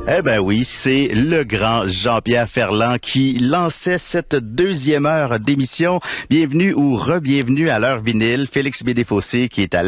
Eh ben oui, c'est le grand Jean-Pierre Ferland qui lançait cette deuxième heure d'émission. Bienvenue ou re-bienvenue à l'heure vinyle. Félix Bédéfossé qui est à